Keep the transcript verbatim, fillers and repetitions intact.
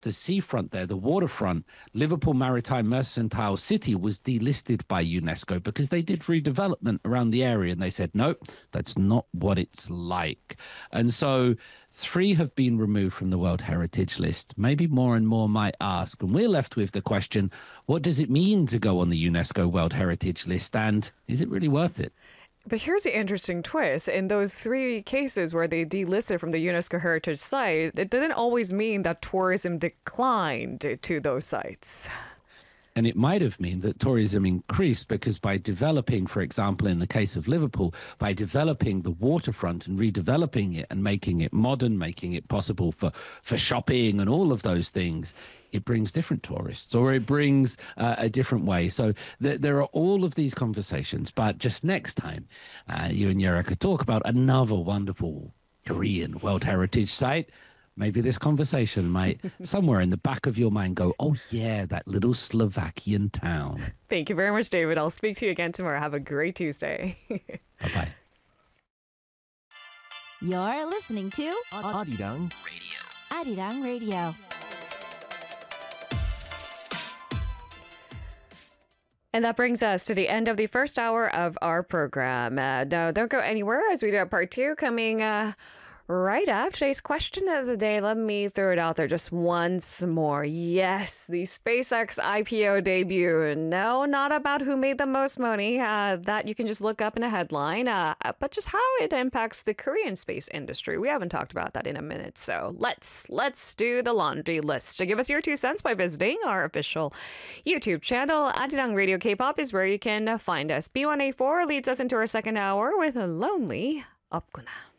the seafront there, the waterfront, Liverpool Maritime Mercantile City was delisted by UNESCO because they did redevelopment around the area and they said, nope, that's not what it's like. And so three have been removed from the World Heritage List. Maybe more and more might ask. And we're left with the question, what does it mean to go on the UNESCO World Heritage List? And is it really worth it? But here's the interesting twist. In those three cases where they delisted from the UNESCO Heritage Site, it didn't always mean that tourism declined to those sites. And it might have meant that tourism increased because by developing, for example, in the case of Liverpool, by developing the waterfront and redeveloping it and making it modern, making it possible for, for shopping and all of those things, it brings different tourists or it brings uh, a different way. So th- there are all of these conversations. But just next time, uh, you and Yara could talk about another wonderful Korean World Heritage Site. Maybe this conversation might, somewhere in the back of your mind, go, oh, yeah, that little Slovakian town. Thank you very much, David. I'll speak to you again tomorrow. Have a great Tuesday. Bye-bye. You're listening to Arirang Radio. Arirang Radio. And that brings us to the end of the first hour of our program. Uh, no, don't go anywhere as we do a part two coming uh, right up. Today's question of the day, let me throw it out there just once more. Yes, the SpaceX I P O debut. No, not about who made the most money. Uh, that you can just look up in a headline, uh, but just how it impacts the Korean space industry. We haven't talked about that in a minute. So let's, let's do the laundry list. To give us your two cents by visiting our official YouTube channel, Arirang Radio K-pop is where you can find us. B one A four leads us into our second hour with Lonely Opguna.